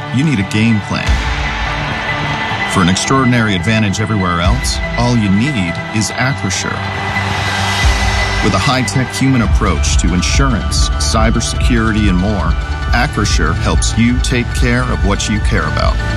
you need a game plan. For an extraordinary advantage everywhere else, all you need is Acrisure. With a high-tech human approach to insurance, cybersecurity, and more, Acrisure helps you take care of what you care about.